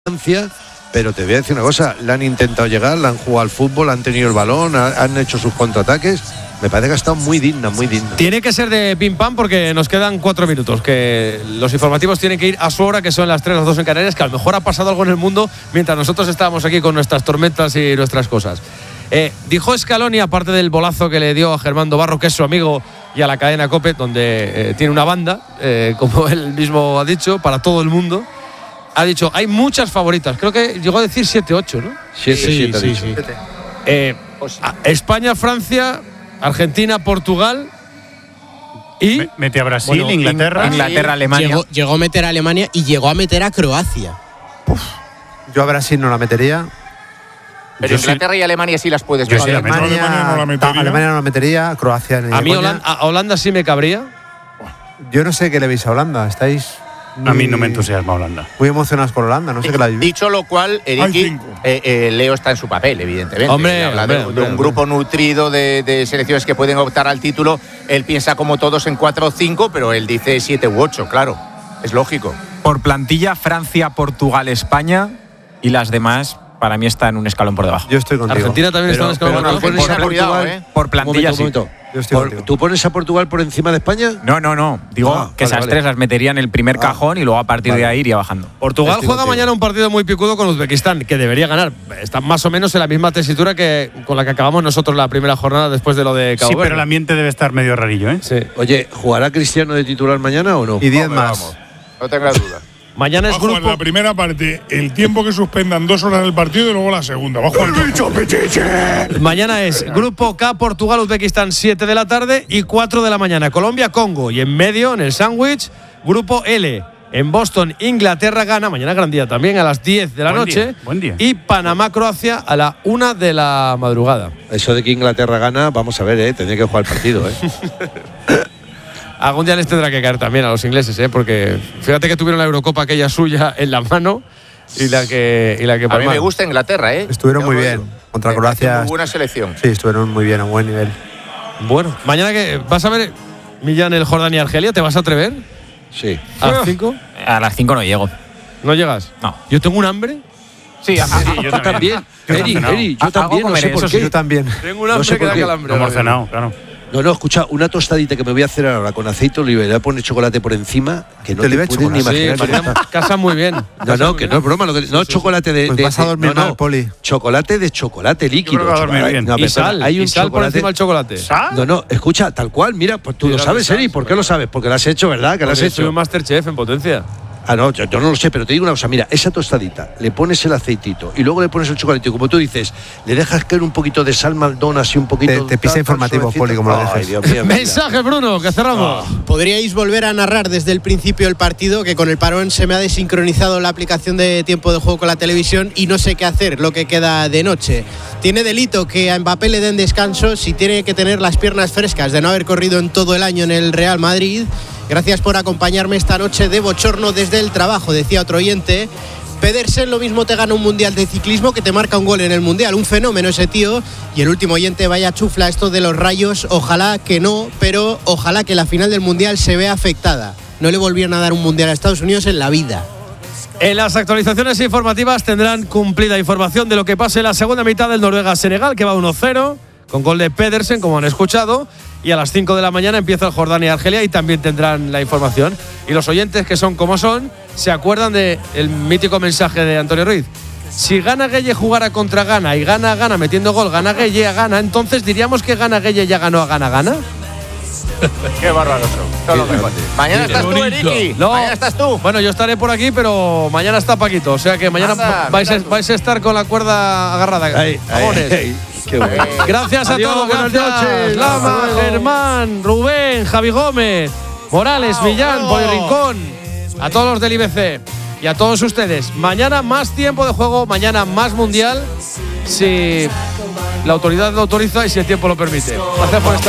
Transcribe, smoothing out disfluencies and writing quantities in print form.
Francia, pero te voy a decir una cosa, le han intentado llegar, le han jugado al fútbol, han tenido el balón, han hecho sus contraataques. Me parece que ha estado muy digna, muy digna. Tiene que ser de pim pam porque nos quedan 4 minutos, que los informativos tienen que ir a su hora, que son las 3, las 2 en Canarias, que a lo mejor ha pasado algo en el mundo mientras nosotros estábamos aquí con nuestras tormentas y nuestras cosas. Dijo Scaloni, aparte del bolazo que le dio a Germán Dobarro, que es su amigo, y a la cadena COPE, donde tiene una banda, como él mismo ha dicho, para todo el mundo. Ha dicho, hay muchas favoritas. Creo que llegó a decir 7, 8, ¿no? 7, sí. España, Francia, Argentina, Portugal y… Mete a Brasil, Inglaterra, Alemania. Llegó a meter a Alemania y llegó a meter a Croacia. Yo a Brasil no la metería. Pero Inglaterra y Alemania sí las puedes meter. Alemania no la metería, Croacia ni a mí Holanda sí me cabría. Yo no sé qué le veis a Holanda, estáis… A mí no me entusiasma Holanda. Muy emocionados con Holanda, no sé qué la habéis. Dicho lo cual, Eriki, Leo está en su papel, evidentemente. Hombre, de un grupo nutrido de selecciones que pueden optar al título. Él piensa como todos en 4 o 5, pero él dice 7 u 8, claro. Es lógico. Por plantilla, Francia, Portugal, España y las demás para mí están un escalón por debajo. Yo estoy contigo. Argentina también está un escalón por debajo. Por plantilla, sí. ¿Tú pones a Portugal por encima de España? No. Digo que esas tres las metería en el primer cajón y luego a partir de ahí iría bajando. Portugal juega mañana un partido muy picudo con Uzbekistán, que debería ganar. Está más o menos en la misma tesitura que con la que acabamos nosotros la primera jornada después de lo de Cabo Verde. Sí, pero el ambiente debe estar medio rarillo, ¿eh? Sí. Oye, ¿jugará Cristiano de titular mañana o no? Y 10 más. Vamos, no tengas duda. Mañana es grupo. La primera parte, el tiempo que suspendan 2 horas del partido y luego la segunda. Va a jugar Mañana es grupo K, Portugal, Uzbekistán, 7 de la tarde y 4 de la mañana. Colombia, Congo. Y en medio, en el sándwich, grupo L. En Boston, Inglaterra, Ghana. Mañana gran día también a las 10 de la noche. Buen día. Y Panamá, Croacia a la 1 de la madrugada. Eso de que Inglaterra gana, vamos a ver, tendría que jugar el partido, Algún día les tendrá que caer también a los ingleses, porque fíjate que tuvieron la Eurocopa aquella suya en la mano y la que a mí me gusta Inglaterra, Estuvieron muy bien contra Croacia. Muy buena selección. Sí, estuvieron muy bien, a buen nivel. Bueno, mañana que vas a ver Millán, el Jordania y Argelia, ¿te vas a atrever? Sí. ¿A las 5? A las 5 no llego. ¿No llegas? No. ¿Yo tengo un hambre? Sí, yo también. Eri, yo también, no sé por qué. Yo también. Tengo un hambre que da calambre. No hemos cenado, claro. No, escucha, una tostadita que me voy a hacer ahora con aceite de oliva y le voy a poner chocolate por encima, que no te puedes ni imaginar. Sí, casa muy bien. No, que no es broma. Chocolate de… Pues vas a dormir mal, Poli. Chocolate de chocolate líquido. Y sal, hay un sal por encima del chocolate. ¿Sal? No, escucha, tal cual, mira, pues tú lo sabes, Eri, ¿por qué lo sabes? Porque lo has hecho, ¿verdad? Que lo has hecho. Soy un Masterchef en potencia. No, yo no lo sé, pero te digo una cosa, mira, esa tostadita, le pones el aceitito y luego le pones el chocolate, y como tú dices, le dejas caer un poquito de sal Maldon, así un poquito… Te pisa informativo, Poli, como lo dejes. Dios mío, mensaje, Bruno, que cerramos. Podríais volver a narrar desde el principio del partido, que con el parón se me ha desincronizado la aplicación de tiempo de juego con la televisión y no sé qué hacer lo que queda de noche. Tiene delito que a Mbappé le den descanso si tiene que tener las piernas frescas de no haber corrido en todo el año en el Real Madrid. Gracias por acompañarme esta noche de bochorno desde el trabajo, decía otro oyente. Pedersen lo mismo te gana un mundial de ciclismo que te marca un gol en el mundial, un fenómeno ese tío. Y el último oyente, vaya chufla esto de los Rayos, ojalá que no, pero ojalá que la final del mundial se vea afectada. No le volvieron a dar un mundial a Estados Unidos en la vida. En las actualizaciones informativas tendrán cumplida información de lo que pase en la segunda mitad del Noruega-Senegal, que va 1-0, con gol de Pedersen, como han escuchado. Y a las 5 de la mañana empieza el Jordania y Argelia y también tendrán la información. Y los oyentes, que son como son, se acuerdan del mítico mensaje de Antonio Ruiz. Si Gana Gueye jugara contra Ghana y Ghana metiendo gol, Gana Gueye a Ghana, entonces diríamos que Gana Gueye ya ganó a Ghana. Qué bárbaro son. Mañana estás tú, Eriki. No, mañana estás tú. Bueno, yo estaré por aquí, pero mañana está Paquito. O sea que mañana vais a estar con la cuerda agarrada. Jamones. Qué bueno. Gracias a todos. Buenas noches. Lama, Germán, Rubén, Javi Gómez, Morales, Millán, Poli Rincón, a todos los del IBC y a todos ustedes. Mañana más tiempo de juego, mañana más mundial, si la autoridad lo autoriza y si el tiempo lo permite. Gracias por estar.